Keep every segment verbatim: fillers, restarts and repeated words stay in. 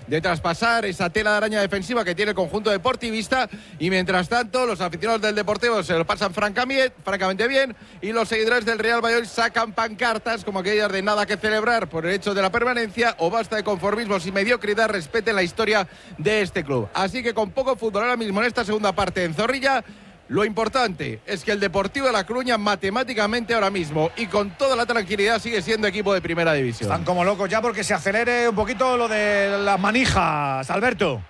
de traspasar esa tela de araña defensiva que tiene el conjunto deportivista, y mientras tanto los aficionados del Deportivo se lo pasan francamente bien y los seguidores del Real Valladolid sacan pancartas como aquellas de nada que celebrar por el hecho de la permanencia o basta de conformismos y mediocridad, respeten la historia de este club. Así que con poco fútbol ahora mismo en esta segunda parte en Zorrilla, lo importante es que el Deportivo de La Coruña matemáticamente ahora mismo y con toda la tranquilidad sigue siendo equipo de primera división. Están como locos ya porque se acelere un poquito lo de las manijas, Alberto.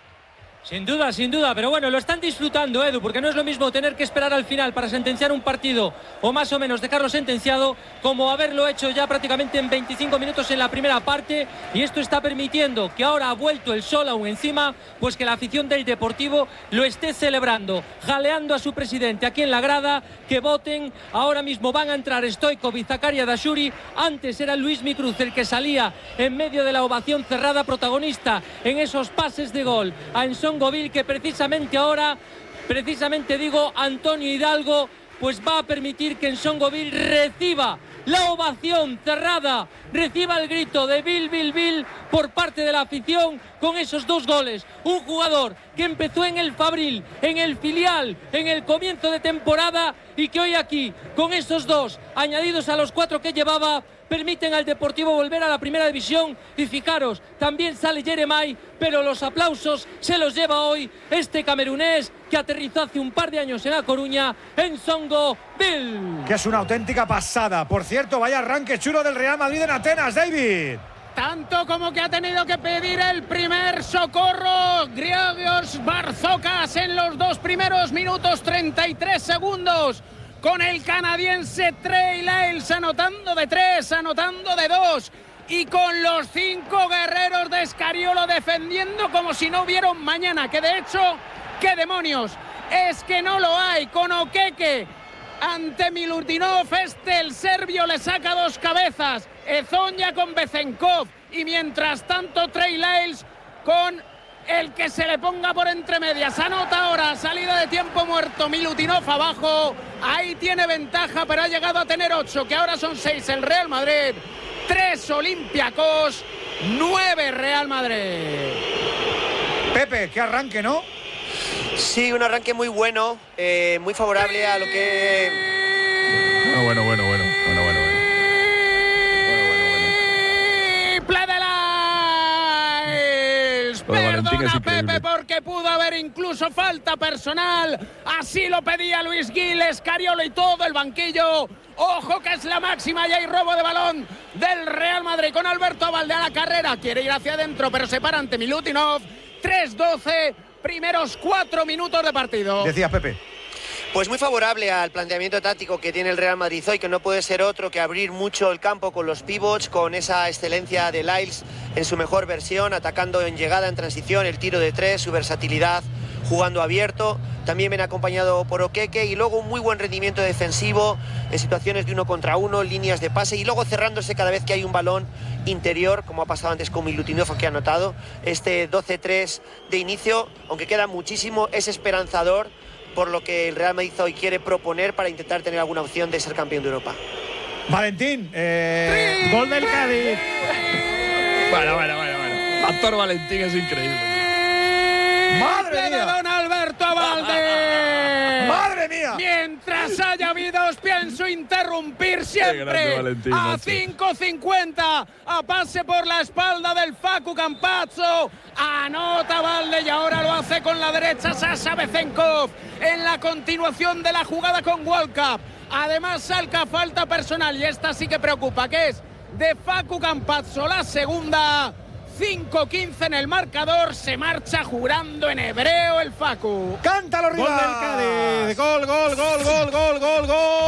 Sin duda, sin duda, pero bueno, lo están disfrutando, Edu, porque no es lo mismo tener que esperar al final para sentenciar un partido o más o menos dejarlo sentenciado como haberlo hecho ya prácticamente en veinticinco minutos en la primera parte, y esto está permitiendo que ahora ha vuelto el sol aún encima, pues que la afición del Deportivo lo esté celebrando, jaleando a su presidente aquí en la grada, que voten. Ahora mismo van a entrar Stoichkov y Zakaria Dashuri, antes era Luis Micruz el que salía en medio de la ovación cerrada, protagonista en esos pases de gol a Ensongovil, que precisamente ahora, precisamente digo, Antonio Hidalgo, pues va a permitir que Ensongovil reciba la ovación cerrada, reciba el grito de Bill, Bill, Bill por parte de la afición con esos dos goles. Un jugador que empezó en el Fabril, en el filial, en el comienzo de temporada, y que hoy aquí, con esos dos añadidos a los cuatro que llevaba, permiten al Deportivo volver a la primera división. Y fijaros, también sale Jeremai, pero los aplausos se los lleva hoy este camerunés que aterrizó hace un par de años en La Coruña, Ensongovil. Que es una auténtica pasada. Por cierto, vaya arranque chulo del Real Madrid en Atenas, David. Tanto como que ha tenido que pedir el primer socorro Griegos Barzocas en los dos primeros minutos, treinta y tres segundos, con el canadiense Trey Lyles anotando de tres, anotando de dos, y con los cinco guerreros de Scariolo defendiendo como si no hubiera un mañana, que de hecho, ¿qué demonios? Es que no lo hay. Con Okeke ante Milutinov, este el serbio le saca dos cabezas, Ezonia con Bezenkov, y mientras tanto Trey Lyles con el que se le ponga por entre medias. Anota ahora, salida de tiempo muerto, Milutinov abajo, ahí tiene ventaja, pero ha llegado a tener ocho, que ahora son seis el Real Madrid, tres Olympiacos, nueve Real Madrid. Pepe, qué arranque, ¿no? Sí, un arranque muy bueno, eh, muy favorable a lo que... Bueno, bueno, bueno, bueno, bueno, bueno. Perdona, Pepe, porque pudo haber incluso falta personal. Así lo pedía Luis Gil, Scariolo y todo el banquillo. Ojo que es la máxima y hay robo de balón del Real Madrid con Alberto Abalde a la carrera. Quiere ir hacia adentro, pero se para ante Milutinov. tres doce, primeros cuatro minutos de partido. Decías, Pepe. Pues muy favorable al planteamiento táctico que tiene el Real Madrid hoy, que no puede ser otro que abrir mucho el campo con los pivots, con esa excelencia de Lyles en su mejor versión, atacando en llegada, en transición, el tiro de tres, su versatilidad, jugando abierto. También viene acompañado por Okeke, y luego un muy buen rendimiento defensivo en situaciones de uno contra uno, líneas de pase, y luego cerrándose cada vez que hay un balón interior, como ha pasado antes con Milutinov, que ha anotado este doce tres de inicio. Aunque queda muchísimo, es esperanzador por lo que el Real Madrid hoy quiere proponer para intentar tener alguna opción de ser campeón de Europa. Valentín, eh, gol del Cádiz. Bueno, bueno, bueno, bueno. Factor Valentín es increíble. ¡Madre mía! Don Alberto Abalde. ¡Madre mía! Mientras haya habido, os pienso interrumpir siempre. Valentín, a cinco cincuenta, a pase por la espalda del Facu Campazzo. Anota Abalde y ahora lo hace con la derecha Sasha Bezenkov en la continuación de la jugada con World Cup. Además salca falta personal, y esta sí que preocupa, que es de Facu Campazzo, la segunda. cinco quince en el marcador, se marcha jurando en hebreo el Facu. ¡Cántalo, Rivas! Gol del Cádiz, gol, gol, gol, gol, gol, gol,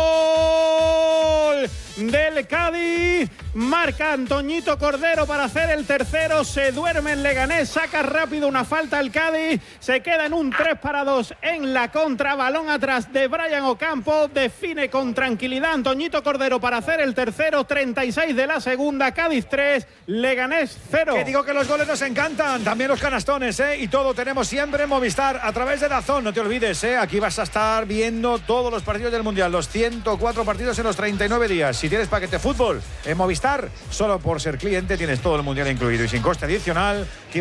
gol del Cádiz. Marca Antoñito Cordero para hacer el tercero. Se duerme en Leganés, saca rápido una falta al Cádiz. Se queda en un tres para dos en la contra. Balón atrás de Brian Ocampo. Define con tranquilidad Antoñito Cordero para hacer el tercero. treinta y seis de la segunda. Cádiz tres, Leganés cero. Que digo que los goles nos encantan, también los canastones, ¿eh? Y todo tenemos siempre en Movistar a través de DAZN. No te olvides, ¿eh? Aquí vas a estar viendo todos los partidos del Mundial, los ciento cuatro partidos en los treinta y nueve días. Si tienes paquete fútbol en Movistar, solo por ser cliente tienes todo el Mundial incluido y sin coste adicional.